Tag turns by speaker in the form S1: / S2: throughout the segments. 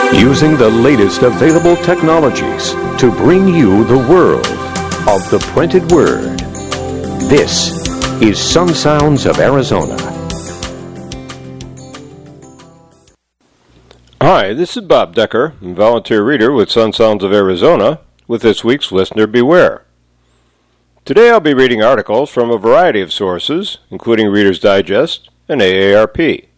S1: Using the latest available technologies to bring you the world of the printed word. This is Sun Sounds of Arizona.
S2: Hi, this is Bob Decker, volunteer reader with Sun Sounds of Arizona, with this week's Listener Beware. Today I'll be reading articles from a variety of sources, including Reader's Digest and AARP.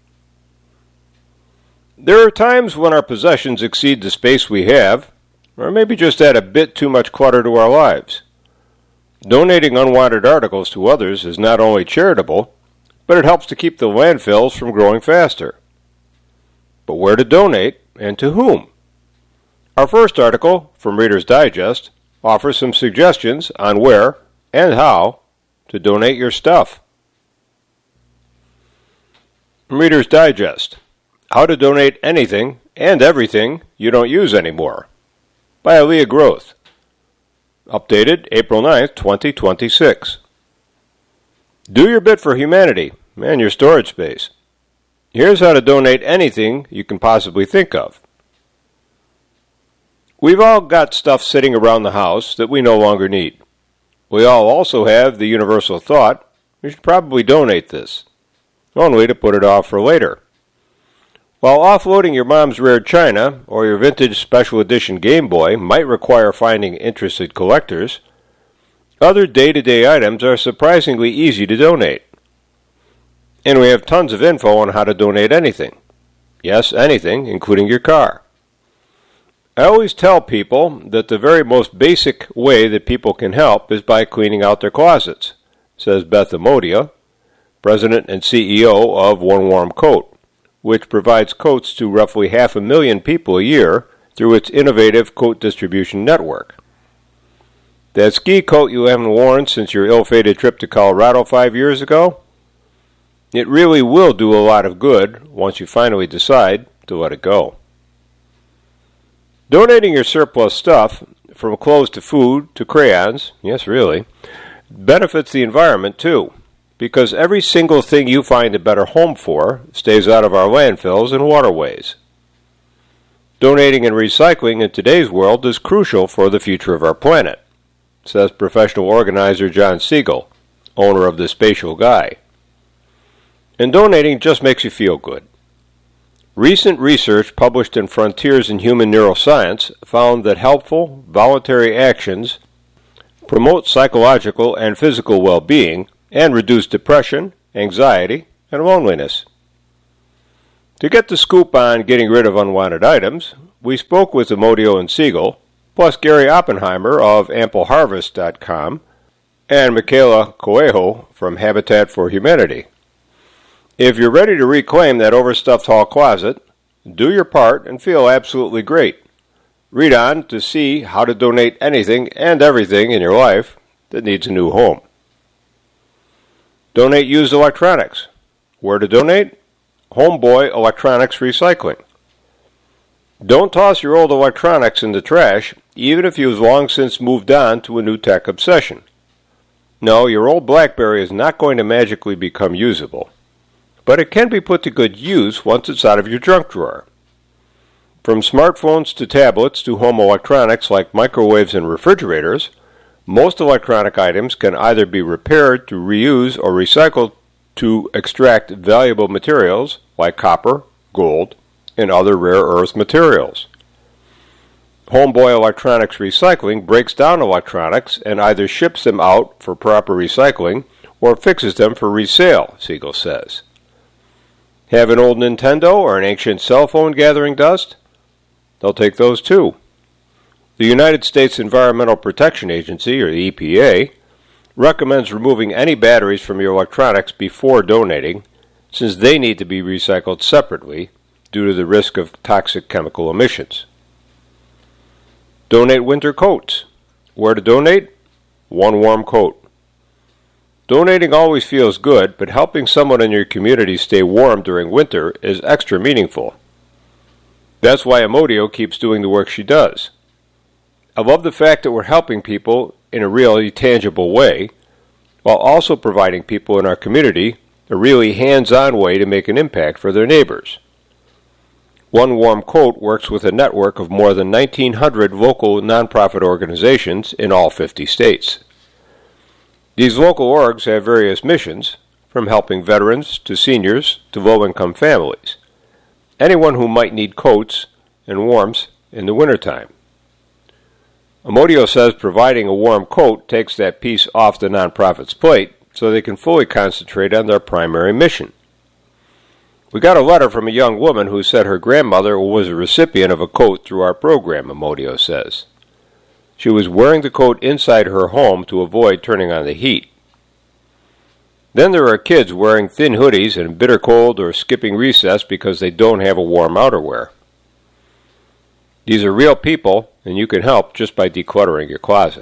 S2: There are times when our possessions exceed the space we have, or maybe just add a bit too much clutter to our lives. Donating unwanted articles to others is not only charitable, but it helps to keep the landfills from growing faster. But where to donate, and to whom? Our first article, from Reader's Digest, offers some suggestions on where and how to donate your stuff. Reader's Digest: How to Donate Anything and Everything You Don't Use Anymore, by Aaliyah Groth. Updated April 9th, 2026. Do your bit for humanity and your storage space. Here's how to donate anything you can possibly think of. We've all got stuff sitting around the house that we no longer need. We all also have the universal thought, we should probably donate this, only to put it off for later. While offloading your mom's rare china or your vintage special edition Game Boy might require finding interested collectors, other day-to-day items are surprisingly easy to donate. And we have tons of info on how to donate anything. Yes, anything, including your car. I always tell people that the very most basic way that people can help is by cleaning out their closets, says Beth Amodia, President and CEO of One Warm Coat, which provides coats to roughly 500,000 people a year through its innovative coat distribution network. That ski coat you haven't worn since your ill-fated trip to Colorado 5 years ago? It really will do a lot of good once you finally decide to let it go. Donating your surplus stuff, from clothes to food to crayons, yes really, benefits the environment too, because every single thing you find a better home for stays out of our landfills and waterways. Donating and recycling in today's world is crucial for the future of our planet, says professional organizer John Siegel, owner of The Spatial Guy. And donating just makes you feel good. Recent research published in Frontiers in Human Neuroscience found that helpful, voluntary actions promote psychological and physical well-being and reduce depression, anxiety, and loneliness. To get the scoop on getting rid of unwanted items, we spoke with Amodio and Siegel, plus Gary Oppenheimer of AmpleHarvest.com, and Michaela Coelho from Habitat for Humanity. If you're ready to reclaim that overstuffed hall closet, do your part and feel absolutely great. Read on to see how to donate anything and everything in your life that needs a new home. Donate used electronics. Where to donate? Homeboy Electronics Recycling. Don't toss your old electronics in the trash, even if you've long since moved on to a new tech obsession. No, your old BlackBerry is not going to magically become usable, but it can be put to good use once it's out of your junk drawer. From smartphones to tablets to home electronics like microwaves and refrigerators, most electronic items can either be repaired to reuse or recycled to extract valuable materials like copper, gold, and other rare earth materials. Homeboy Electronics Recycling breaks down electronics and either ships them out for proper recycling or fixes them for resale, Siegel says. Have an old Nintendo or an ancient cell phone gathering dust? They'll take those too. The United States Environmental Protection Agency, or the EPA, recommends removing any batteries from your electronics before donating, since they need to be recycled separately due to the risk of toxic chemical emissions. Donate winter coats. Where to donate? One Warm Coat. Donating always feels good, but helping someone in your community stay warm during winter is extra meaningful. That's why Amodio keeps doing the work she does. I love the fact that we're helping people in a really tangible way, while also providing people in our community a really hands-on way to make an impact for their neighbors. One Warm Coat works with a network of more than 1,900 local nonprofit organizations in all 50 states. These local orgs have various missions, from helping veterans to seniors to low-income families, anyone who might need coats and warmth in the wintertime. Amodio says providing a warm coat takes that piece off the nonprofit's plate so they can fully concentrate on their primary mission. We got a letter from a young woman who said her grandmother was a recipient of a coat through our program, Amodio says. She was wearing the coat inside her home to avoid turning on the heat. Then there are kids wearing thin hoodies in bitter cold or skipping recess because they don't have a warm outerwear. These are real people, and you can help just by decluttering your closet.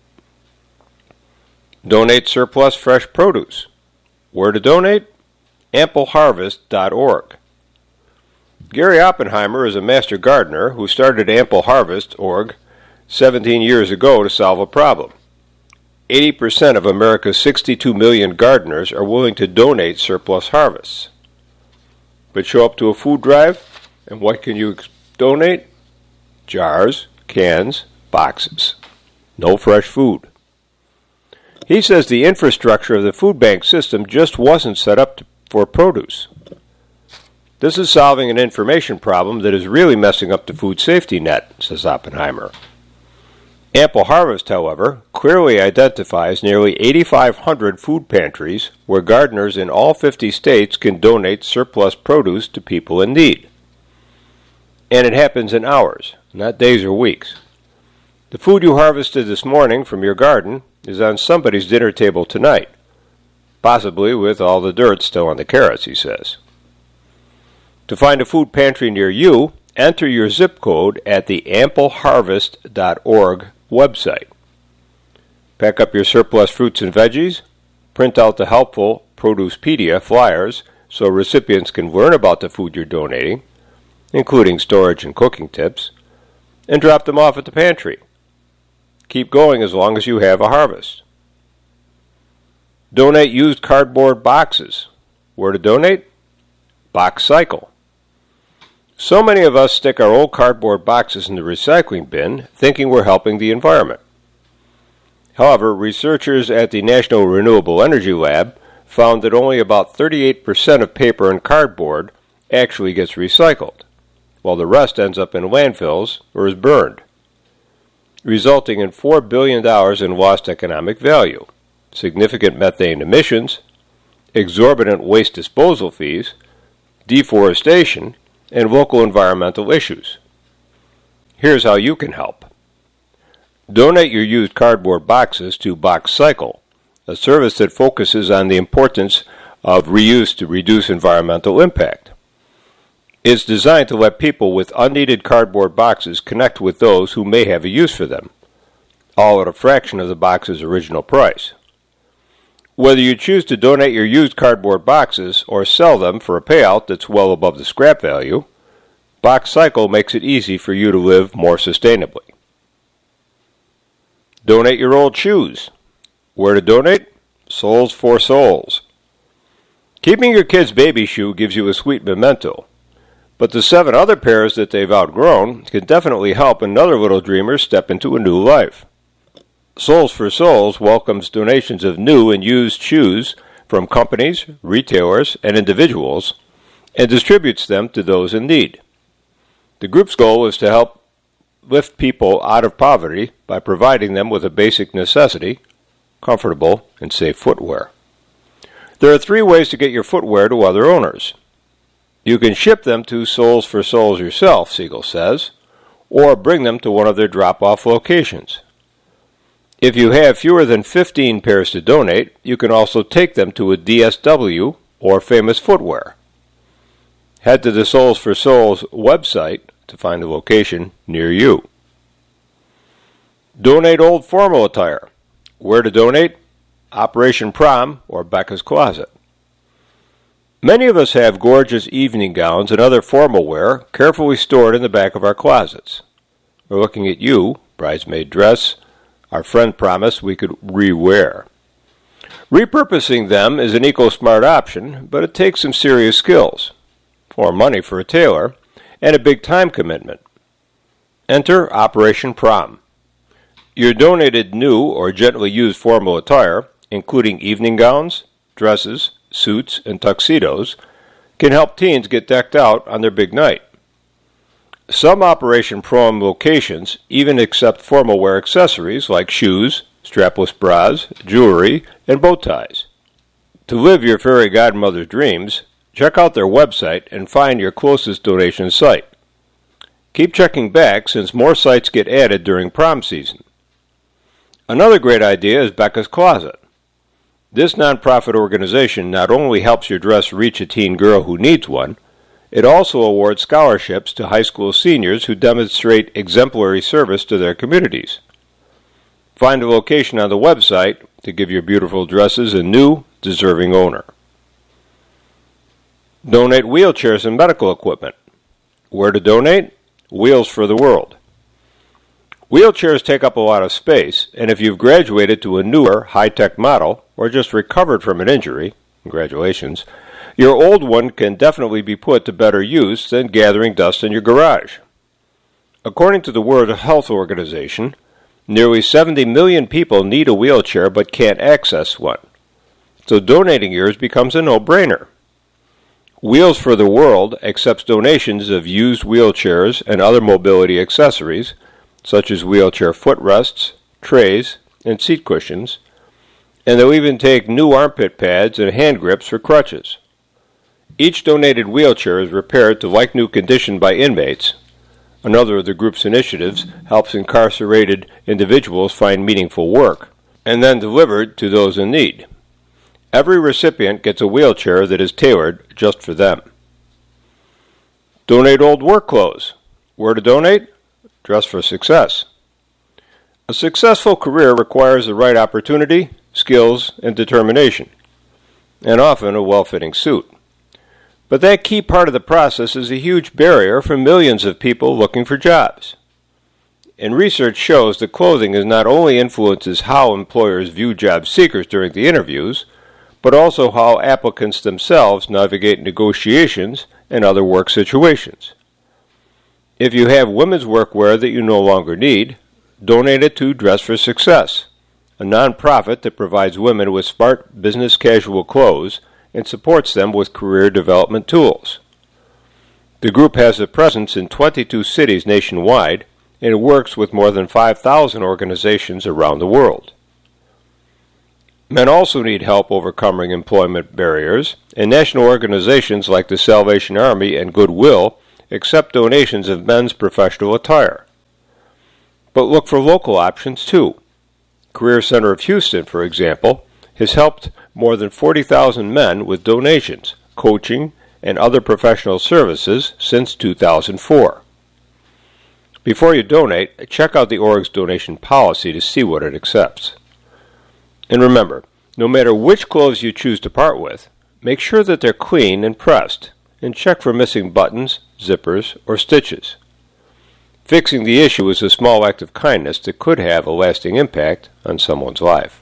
S2: Donate surplus fresh produce. Where to donate? AmpleHarvest.org. Gary Oppenheimer is a master gardener who started AmpleHarvest.org 17 years ago to solve a problem. 80% of America's 62 million gardeners are willing to donate surplus harvests. But show up to a food drive, and what can you donate? Jars, cans, boxes. No fresh food. He says the infrastructure of the food bank system just wasn't set up for produce. This is solving an information problem that is really messing up the food safety net, says Oppenheimer. Ample Harvest, however, clearly identifies nearly 8,500 food pantries where gardeners in all 50 states can donate surplus produce to people in need. And it happens in hours, not days or weeks. The food you harvested this morning from your garden is on somebody's dinner table tonight, possibly with all the dirt still on the carrots, he says. To find a food pantry near you, enter your zip code at the AmpleHarvest.org website. Pack up your surplus fruits and veggies, print out the helpful Producepedia flyers so recipients can learn about the food you're donating, including storage and cooking tips, and drop them off at the pantry. Keep going as long as you have a harvest. Donate used cardboard boxes. Where to donate? Box Cycle. So many of us stick our old cardboard boxes in the recycling bin, thinking we're helping the environment. However, researchers at the National Renewable Energy Lab found that only about 38% of paper and cardboard actually gets recycled, while the rest ends up in landfills or is burned, resulting in $4 billion in lost economic value, significant methane emissions, exorbitant waste disposal fees, deforestation, and local environmental issues. Here's how you can help. Donate your used cardboard boxes to Box Cycle, a service that focuses on the importance of reuse to reduce environmental impact. It's designed to let people with unneeded cardboard boxes connect with those who may have a use for them, all at a fraction of the box's original price. Whether you choose to donate your used cardboard boxes or sell them for a payout that's well above the scrap value, Box Cycle makes it easy for you to live more sustainably. Donate your old shoes. Where to donate? Soles for Souls. Keeping your kid's baby shoe gives you a sweet memento, but the 7 other pairs that they've outgrown can definitely help another little dreamer step into a new life. Soles for Souls welcomes donations of new and used shoes from companies, retailers, and individuals, and distributes them to those in need. The group's goal is to help lift people out of poverty by providing them with a basic necessity, comfortable and safe footwear. There are 3 ways to get your footwear to other owners. You can ship them to Soles for Souls yourself, Siegel says, or bring them to one of their drop-off locations. If you have fewer than 15 pairs to donate, you can also take them to a DSW or Famous Footwear. Head to the Soles for Souls website to find a location near you. Donate old formal attire. Where to donate? Operation Prom or Becca's Closet. Many of us have gorgeous evening gowns and other formal wear carefully stored in the back of our closets. We're looking at you, bridesmaid dress, our friend promised we could re-wear. Repurposing them is an eco-smart option, but it takes some serious skills. More money for a tailor, and a big time commitment. Enter Operation Prom. Your donated new or gently used formal attire, including evening gowns, dresses, suits, and tuxedos, can help teens get decked out on their big night. Some Operation Prom locations even accept formal wear accessories like shoes, strapless bras, jewelry, and bow ties. To live your fairy godmother's dreams, check out their website and find your closest donation site. Keep checking back since more sites get added during prom season. Another great idea is Becca's Closet. This nonprofit organization not only helps your dress reach a teen girl who needs one, it also awards scholarships to high school seniors who demonstrate exemplary service to their communities. Find a location on the website to give your beautiful dresses a new, deserving owner. Donate wheelchairs and medical equipment. Where to donate? Wheels for the World. Wheelchairs take up a lot of space, and if you've graduated to a newer, high-tech model, or just recovered from an injury, congratulations, your old one can definitely be put to better use than gathering dust in your garage. According to the World Health Organization, nearly 70 million people need a wheelchair but can't access one, so donating yours becomes a no-brainer. Wheels for the World accepts donations of used wheelchairs and other mobility accessories, such as wheelchair footrests, trays, and seat cushions, and they'll even take new armpit pads and hand grips for crutches. Each donated wheelchair is repaired to like-new condition by inmates. Another of the group's initiatives helps incarcerated individuals find meaningful work, and then delivered to those in need. Every recipient gets a wheelchair that is tailored just for them. Donate old work clothes. Where to donate? Dress for Success. A successful career requires the right opportunity, skills, and determination, and often a well-fitting suit. But that key part of the process is a huge barrier for millions of people looking for jobs. And research shows that clothing not only influences how employers view job seekers during the interviews, but also how applicants themselves navigate negotiations and other work situations. If you have women's workwear that you no longer need, donate it to Dress for Success, a nonprofit that provides women with smart business casual clothes and supports them with career development tools. The group has a presence in 22 cities nationwide and it works with more than 5,000 organizations around the world. Men also need help overcoming employment barriers, and national organizations like the Salvation Army and Goodwill accept donations of men's professional attire. But look for local options too. Career Center of Houston, for example, has helped more than 40,000 men with donations, coaching, and other professional services since 2004. Before you donate, check out the org's donation policy to see what it accepts. And remember, no matter which clothes you choose to part with, make sure that they're clean and pressed, and check for missing buttons, zippers, or stitches. Fixing the issue is a small act of kindness that could have a lasting impact on someone's life.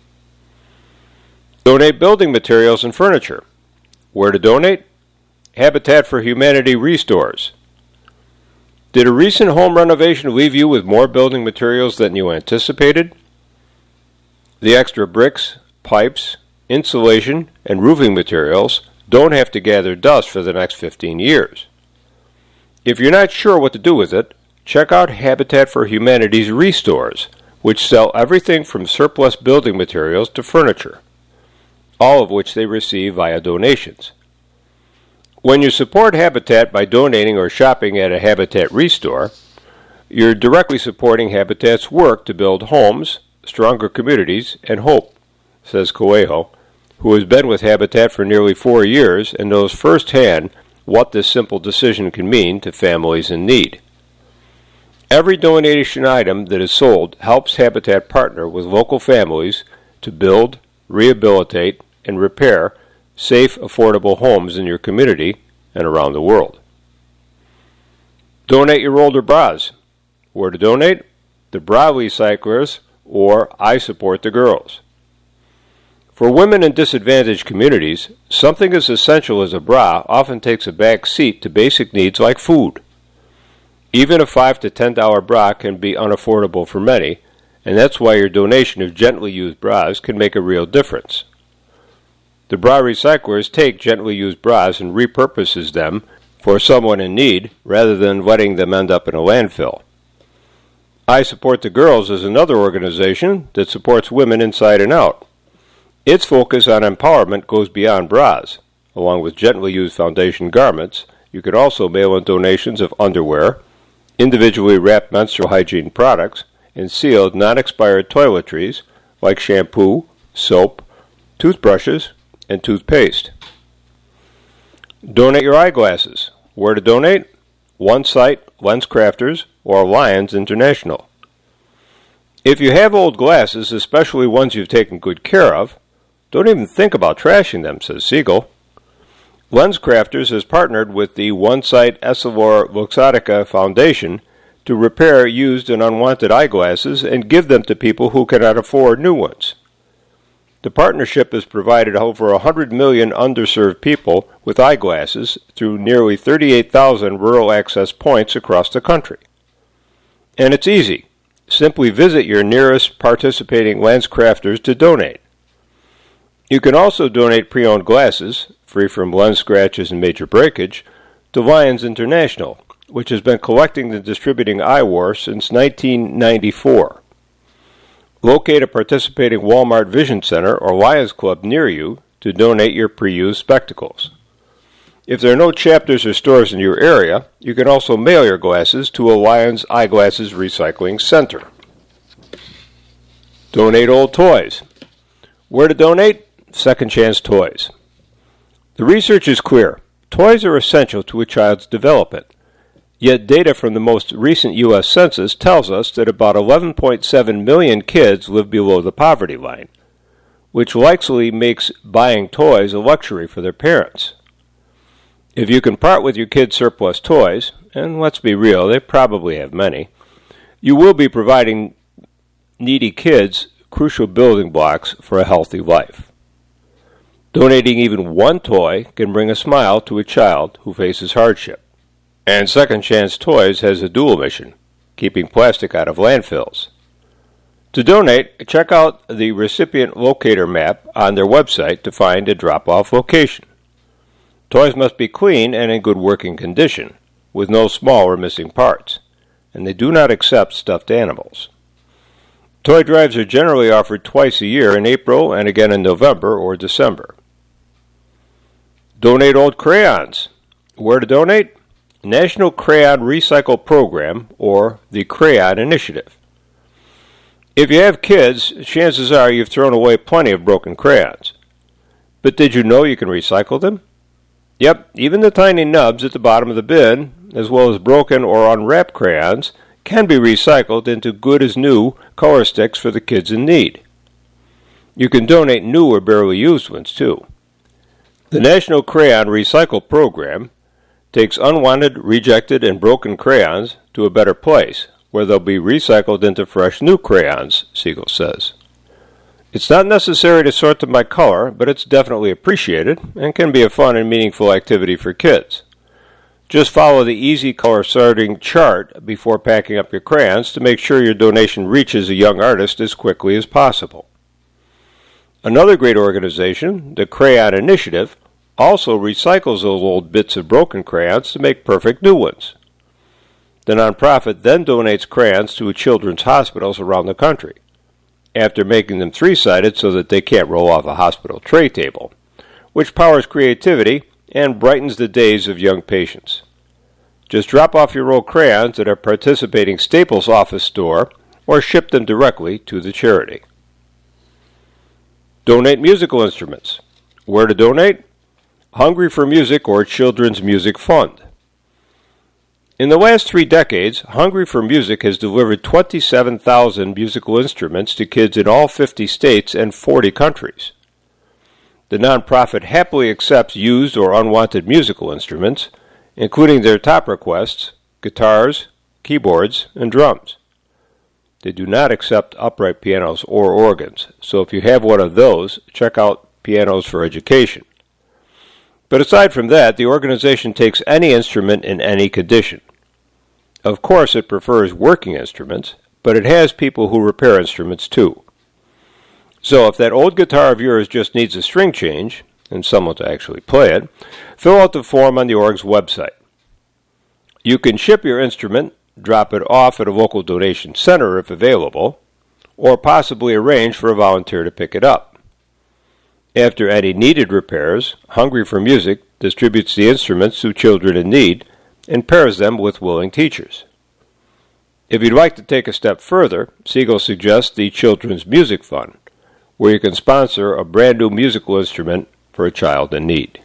S2: Donate building materials and furniture. Where to donate? Habitat for Humanity Restores. Did a recent home renovation leave you with more building materials than you anticipated? The extra bricks, pipes, insulation, and roofing materials don't have to gather dust for the next 15 years. If you're not sure what to do with it, check out Habitat for Humanity's Restores, which sell everything from surplus building materials to furniture, all of which they receive via donations. When you support Habitat by donating or shopping at a Habitat Restore, you're directly supporting Habitat's work to build homes, stronger communities, and hope, says Coelho, who has been with Habitat for nearly 4 years and knows firsthand what this simple decision can mean to families in need. Every donation item that is sold helps Habitat partner with local families to build, rehabilitate, and repair safe, affordable homes in your community and around the world. Donate your older bras. Where to donate? The Bra Recyclers, or I Support the Girls. For women in disadvantaged communities, something as essential as a bra often takes a back seat to basic needs like food. Even a $5 to $10 bra can be unaffordable for many, and that's why your donation of gently used bras can make a real difference. The bra recyclers take gently used bras and repurposes them for someone in need rather than letting them end up in a landfill. I Support the Girls is another organization that supports women inside and out. Its focus on empowerment goes beyond bras. Along with gently used foundation garments, you can also mail in donations of underwear, individually wrapped menstrual hygiene products, and sealed non-expired toiletries like shampoo, soap, toothbrushes, and toothpaste. Donate your eyeglasses. Where to donate? One site, LensCrafters, or Alliance International. If you have old glasses, especially ones you've taken good care of, don't even think about trashing them, says Siegel. LensCrafters has partnered with the One Sight EssilorLuxottica Foundation to repair used and unwanted eyeglasses and give them to people who cannot afford new ones. The partnership has provided over 100 million underserved people with eyeglasses through nearly 38,000 rural access points across the country. And it's easy. Simply visit your nearest participating LensCrafters to donate. You can also donate pre-owned glasses, free from lens scratches and major breakage, to Lions International, which has been collecting and distributing eyewear since 1994. Locate a participating Walmart Vision Center or Lions Club near you to donate your pre-used spectacles. If there are no chapters or stores in your area, you can also mail your glasses to a Lions Eyeglasses Recycling Center. Donate old toys. Where to donate? Second Chance Toys. The research is clear. Toys are essential to a child's development. Yet data from the most recent U.S. Census tells us that about 11.7 million kids live below the poverty line, which likely makes buying toys a luxury for their parents. If you can part with your kids' surplus toys, and let's be real, they probably have many, you will be providing needy kids crucial building blocks for a healthy life. Donating even one toy can bring a smile to a child who faces hardship. And Second Chance Toys has a dual mission, keeping plastic out of landfills. To donate, check out the recipient locator map on their website to find a drop-off location. Toys must be clean and in good working condition, with no small or missing parts, and they do not accept stuffed animals. Toy drives are generally offered twice a year in April and again in November or December. Donate old crayons. Where to donate? National Crayon Recycle Program, or the Crayon Initiative. If you have kids, chances are you've thrown away plenty of broken crayons. But did you know you can recycle them? Yep, even the tiny nubs at the bottom of the bin, as well as broken or unwrapped crayons, can be recycled into good-as-new color sticks for the kids in need. You can donate new or barely used ones, too. The National Crayon Recycle Program takes unwanted, rejected, and broken crayons to a better place, where they'll be recycled into fresh new crayons, Siegel says. It's not necessary to sort them by color, but it's definitely appreciated and can be a fun and meaningful activity for kids. Just follow the easy color sorting chart before packing up your crayons to make sure your donation reaches a young artist as quickly as possible. Another great organization, the Crayon Initiative, also recycles those old bits of broken crayons to make perfect new ones. The nonprofit then donates crayons to children's hospitals around the country, after making them three-sided so that they can't roll off a hospital tray table, which powers creativity and brightens the days of young patients. Just drop off your old crayons at a participating Staples office store or ship them directly to the charity. Donate musical instruments. Where to donate? Hungry for Music or Children's Music Fund. In the last 3 decades, Hungry for Music has delivered 27,000 musical instruments to kids in all 50 states and 40 countries. The nonprofit happily accepts used or unwanted musical instruments, including their top requests, guitars, keyboards, and drums. They do not accept upright pianos or organs, so if you have one of those, check out Pianos for Education. But aside from that, the organization takes any instrument in any condition. Of course, it prefers working instruments, but it has people who repair instruments too. So if that old guitar of yours just needs a string change, and someone to actually play it, fill out the form on the org's website. You can ship your instrument, drop it off at a local donation center if available, or possibly arrange for a volunteer to pick it up. After any needed repairs, Hungry for Music distributes the instruments to children in need and pairs them with willing teachers. If you'd like to take a step further, Siegel suggests the Children's Music Fund, where you can sponsor a brand new musical instrument for a child in need.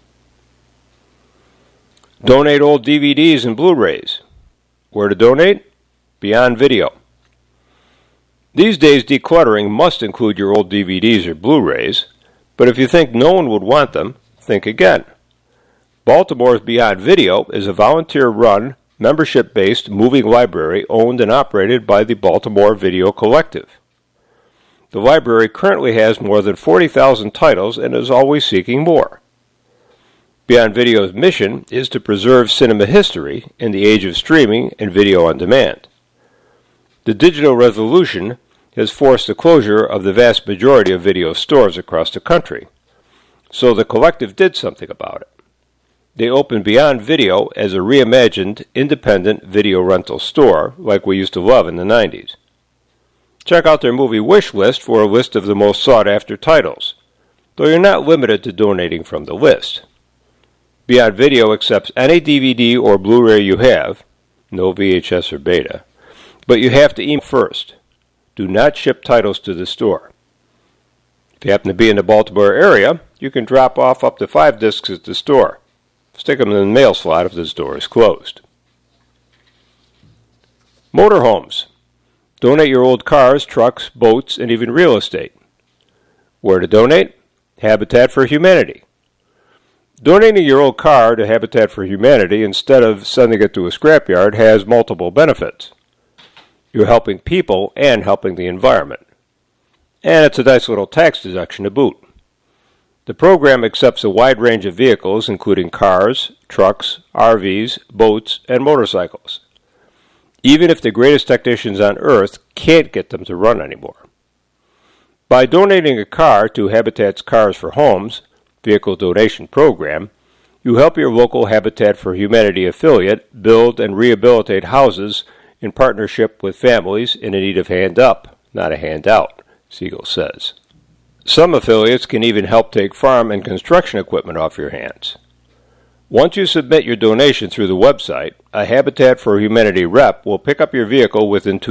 S2: Donate old DVDs and Blu-rays. Where to donate? Beyond Video. These days, decluttering must include your old DVDs or Blu-rays, but if you think no one would want them, think again. Baltimore's Beyond Video is a volunteer-run, membership-based moving library owned and operated by the Baltimore Video Collective. The library currently has more than 40,000 titles and is always seeking more. Beyond Video's mission is to preserve cinema history in the age of streaming and video on demand. The digital revolution has forced the closure of the vast majority of video stores across the country, so the collective did something about it. They opened Beyond Video as a reimagined, independent video rental store like we used to love in the 90s. Check out their movie wish list for a list of the most sought-after titles, though you're not limited to donating from the list. Beyond Video accepts any DVD or Blu-ray you have, no VHS or beta, but you have to email first. Do not ship titles to the store. If you happen to be in the Baltimore area, you can drop off up to 5 discs at the store. Stick them in the mail slot if the store is closed. Motorhomes. Donate your old cars, trucks, boats, and even real estate. Where to donate? Habitat for Humanity. Donating your old car to Habitat for Humanity instead of sending it to a scrapyard has multiple benefits. You're helping people and helping the environment. And it's a nice little tax deduction to boot. The program accepts a wide range of vehicles, including cars, trucks, RVs, boats, and motorcycles, even if the greatest technicians on Earth can't get them to run anymore. By donating a car to Habitat's Cars for Homes vehicle donation program, you help your local Habitat for Humanity affiliate build and rehabilitate houses in partnership with families in need of hand up, not a handout, Siegel says. Some affiliates can even help take farm and construction equipment off your hands. Once you submit your donation through the website, a Habitat for Humanity rep will pick up your vehicle within 2